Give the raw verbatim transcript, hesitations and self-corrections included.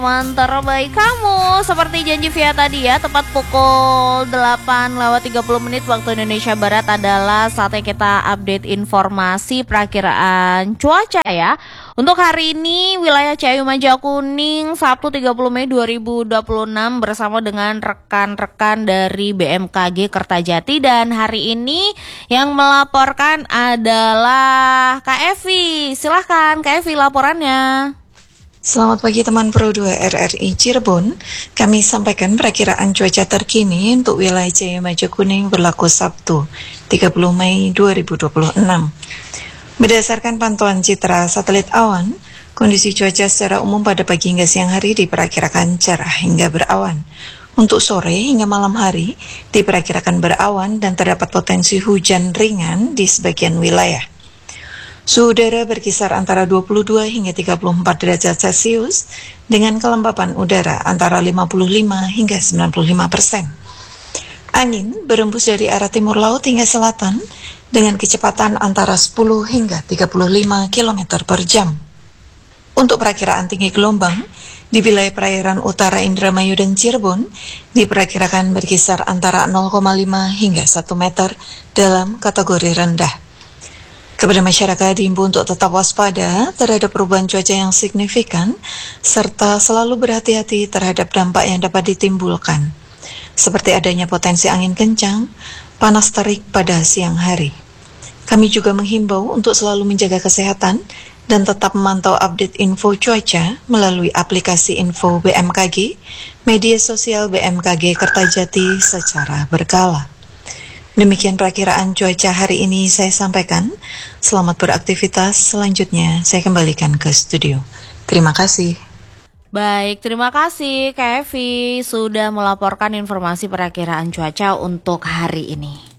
Teman terbaik kamu, seperti janji via tadi ya, tepat pukul delapan lewat tiga puluh menit waktu Indonesia Barat adalah saatnya kita update informasi perakiraan cuaca ya. Untuk hari ini wilayah Ciayu Majakuning Sabtu tiga puluh Mei dua ribu dua puluh enam bersama dengan rekan-rekan dari B M K G Kertajati, dan hari ini yang melaporkan adalah Kak Evi. Silahkan Kak Evi laporannya. Selamat pagi teman Pro dua R R I Cirebon. Kami sampaikan perakiraan cuaca terkini untuk wilayah Ciayu Majakuning berlaku Sabtu tiga puluh Mei dua ribu dua puluh enam. Berdasarkan pantauan citra satelit awan, kondisi cuaca secara umum pada pagi hingga siang hari diperkirakan cerah hingga berawan. Untuk sore hingga malam hari diperkirakan berawan dan terdapat potensi hujan ringan di sebagian wilayah. Suhu udara berkisar antara dua puluh dua hingga tiga puluh empat derajat Celcius dengan kelembapan udara antara lima puluh lima hingga sembilan puluh lima persen. Angin berembus dari arah timur laut hingga selatan dengan kecepatan antara sepuluh hingga tiga puluh lima kilometer per jam. Untuk perakiraan tinggi gelombang di wilayah perairan utara Indramayu dan Cirebon diperkirakan berkisar antara nol koma lima hingga satu meter dalam kategori rendah. Kepada masyarakat diimbau untuk tetap waspada terhadap perubahan cuaca yang signifikan, serta selalu berhati-hati terhadap dampak yang dapat ditimbulkan, seperti adanya potensi angin kencang, panas terik pada siang hari. Kami juga menghimbau untuk selalu menjaga kesehatan dan tetap memantau update info cuaca melalui aplikasi info B M K G, media sosial B M K G Kertajati secara berkala. Demikian perakiraan cuaca hari ini saya sampaikan. Selamat beraktivitas. Selanjutnya saya kembalikan ke studio. Terima kasih. Baik, terima kasih Kak Evi sudah melaporkan informasi perakiraan cuaca untuk hari ini.